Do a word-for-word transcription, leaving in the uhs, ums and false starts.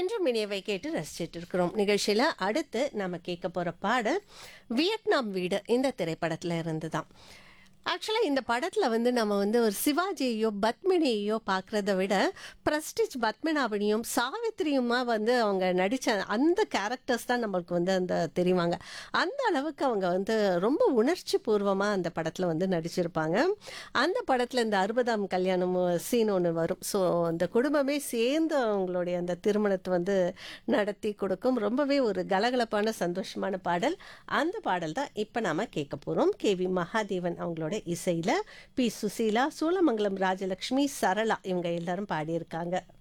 என்றும் இனியவை கேட்டு ரசிச்சிட்டு இருக்கிறோம். நிகழ்ச்சியில் அடுத்து நம்ம கேட்க போகிற பாடல் வியட்நாம் வீடு இந்த திரைப்படத்தில் இருந்து தான். ஆக்சுவலாக இந்த படத்தில் வந்து நம்ம வந்து ஒரு சிவாஜியையோ பத்மினியையோ பார்க்குறத விட பிரஸ்டிஜ் பத்மினாபனியும் சாவித்திரியுமா வந்து அவங்க நடித்த அந்த கேரக்டர்ஸ் தான் நம்மளுக்கு வந்து அந்த தெரிவாங்க. அந்த அளவுக்கு அவங்க வந்து ரொம்ப உணர்ச்சி பூர்வமாக அந்த படத்தில் வந்து நடிச்சிருப்பாங்க. அந்த படத்தில் இந்த அறுபதாம் கல்யாணம் சீன் ஒன்று வரும். ஸோ அந்த குடும்பமே சேர்ந்து அவங்களுடைய அந்த திருமணத்தை வந்து நடத்தி கொடுக்கும். ரொம்பவே ஒரு கலகலப்பான சந்தோஷமான பாடல். அந்த பாடல் தான் இப்போ நாம் கேட்க போகிறோம். கே வி மகாதேவன் அவங்களோட இசையில் பி சுசீலா, சூலமங்கலம் ராஜலக்ஷ்மி, சரளா இவங்க எல்லாரும் பாடியிருக்காங்க.